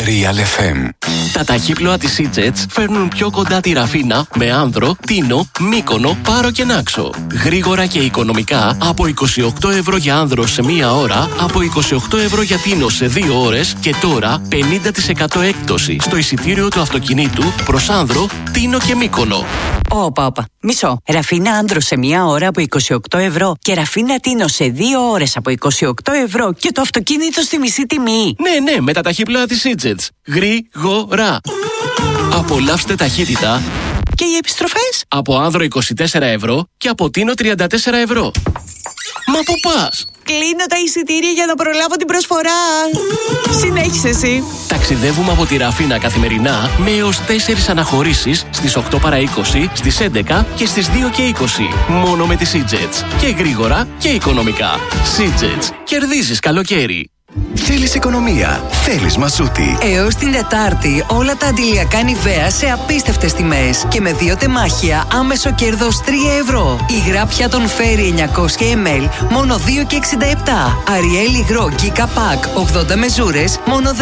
Real FM. Τα ταχύπλοα της Sea-Jets φέρνουν πιο κοντά τη Ραφίνα με Άνδρο, Τίνο, Μύκονο, Πάρο και Νάξο. Γρήγορα και οικονομικά από 28 ευρώ για Άνδρο σε 1 ώρα, από 28 ευρώ για Τίνο σε 2 ώρες και τώρα 50% έκπτωση στο εισιτήριο του αυτοκινήτου προς Άνδρο, Τίνο και Μύκονο. Όπα. Μισό. Ραφίνα Άνδρο σε 1 ώρα από 28 ευρώ και Ραφίνα Τίνο σε 2 ώρες από 28 ευρώ και το αυτοκίνητο στη μισή τιμή. Ναι, με τα ταχύπλοα της Sea-Jets. Γρήγορα. Απολαύστε ταχύτητα. Και οι επιστροφές? Από Άνδρο 24 ευρώ και από Τίνο 34 ευρώ. Μα πού πας? Κλείνω τα εισιτήρια για να προλάβω την προσφορά. Συνέχισε εσύ. Ταξιδεύουμε από τη Ραφίνα καθημερινά με έως 4 αναχωρήσεις στις 8 παρά 20, στις 11 και στις 2 και 20. Μόνο με τη Sea-Jets. Και γρήγορα και οικονομικά. Sea-Jets. Κερδίζεις καλοκαίρι. Θέλεις οικονομία, θέλεις Μασούτη. Έως την Τετάρτη όλα τα αντιλιακά Nivea σε απίστευτες τιμές και με 2 τεμάχια άμεσο κέρδος 3 ευρώ. Υγρά πιάτων Fairy 900 ml μόνο 2,67. Ariel υγρό Giga Pack 80 μεζούρες μόνο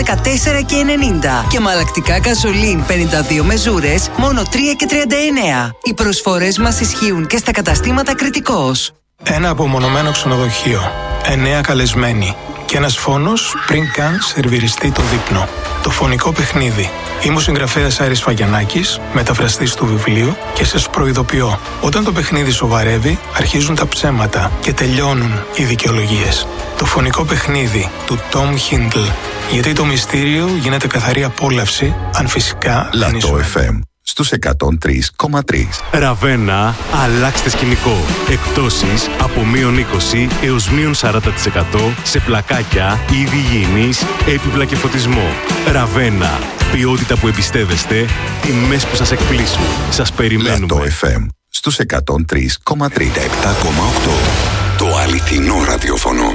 14,90. Και μαλακτικά Καζολίν 52 μεζούρες μόνο 3,39. Οι προσφορές μας ισχύουν και στα καταστήματα Κρητικός. Ένα απομονωμένο ξενοδοχείο, 9 καλεσμένοι και ένας φόνος πριν καν σερβιριστεί το δείπνο. Το φωνικό παιχνίδι. Είμαι ο συγγραφέας Άρης Φαγιανάκης, μεταφραστής του βιβλίου και σας προειδοποιώ. Όταν το παιχνίδι σοβαρεύει, αρχίζουν τα ψέματα και τελειώνουν οι δικαιολογίες. Το φωνικό παιχνίδι του Tom Hindle. Γιατί το μυστήριο γίνεται καθαρή απόλαυση, αν φυσικά... Λατό FM. Στους 103,3. Ραβένα, αλλάξτε σκηνικό. Εκπτώσεις από -20 έως -40% σε πλακάκια, είδη υγιεινής, έπιπλα και φωτισμό. Ραβένα, ποιότητα που εμπιστεύεστε, τιμές που σας εκπλήσουν. Σας περιμένουμε. Λατό FM. Στους 103,3. 7,8. Το αληθινό ραδιόφωνο.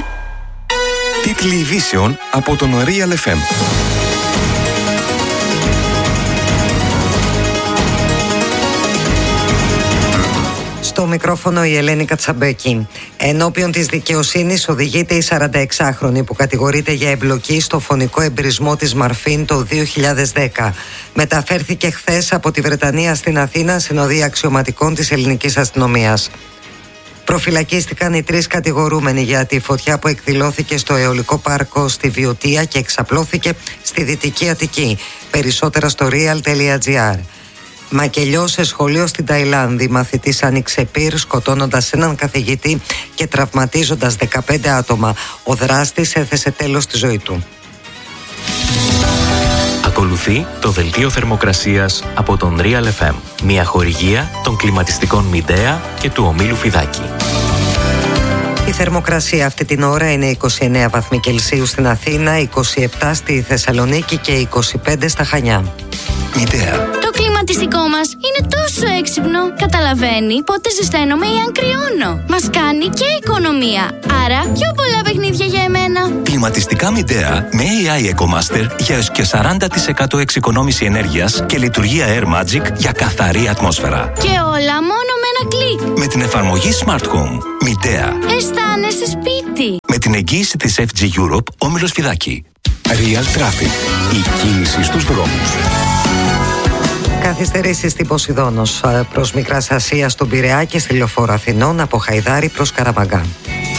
Τίτλοι ειδήσεων από τον Real FM. Στο μικρόφωνο η Ελένη Κατσαμπέκη. Ενώπιον της δικαιοσύνης οδηγείται η 46χρονη που κατηγορείται για εμπλοκή στο φωνικό εμπειρισμό της Μαρφίν το 2010. Μεταφέρθηκε χθες από τη Βρετανία στην Αθήνα συνοδεία αξιωματικών της ελληνικής αστυνομίας. Προφυλακίστηκαν οι 3 κατηγορούμενοι για τη φωτιά που εκδηλώθηκε στο αιωλικό πάρκο στη Βιωτία και εξαπλώθηκε στη Δυτική Αττική. Περισσότερα στο real.gr. Μακελιό σε σχολείο στην Ταϊλάνδη. Μαθητής άνοιξε πυρ σκοτώνοντας έναν καθηγητή και τραυματίζοντας 15 άτομα. Ο δράστης έθεσε τέλος στη ζωή του. Ακολουθεί το δελτίο θερμοκρασίας από τον Real FM. Μια χορηγία των κλιματιστικών Μιντέα και του ομίλου Φιδάκη. Η θερμοκρασία αυτή την ώρα είναι 29 βαθμοί Κελσίου στην Αθήνα, 27 στη Θεσσαλονίκη και 25 στα Χανιά. Μιντέα. Το κλιματιστικό μας είναι τόσο έξυπνο. Καταλαβαίνει πότε ζεσταίνομαι ή αν κρυώνω. Μας κάνει και οικονομία. Άρα πιο πολλά παιχνίδια για εμένα. Κλιματιστικά Μιντέα με AI EcoMaster για έως και 40% εξοικονόμηση ενέργειας και λειτουργία Air Magic για καθαρή ατμόσφαιρα. Και όλα μόνο με ένα κλικ. Με την εφαρμογή Smart Home. Μιντέα. Αισθάνεσαι σπίτι. Με την εγγύηση της FG Europe, όμιλος Φιδάκη. Real Traffic. Η κίνηση στους δρόμους. Καθυστερήσεις στην Ποσειδώνος προς Μικράς Ασίας στον Πειραιά και στη Λεωφόρο Αθηνών από Χαϊδάρη προς Καραμαγκά.